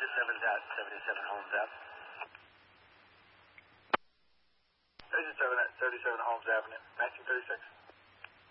7 is at 77 Holmes Ave. Station 7 at 77 Holmes Avenue, 1936.